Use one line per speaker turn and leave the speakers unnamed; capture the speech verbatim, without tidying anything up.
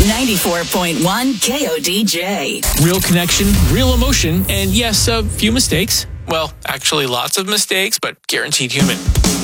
ninety-four point one K O D J.
Real connection, real emotion, and yes, a few mistakes. Well, actually lots of mistakes, but guaranteed human.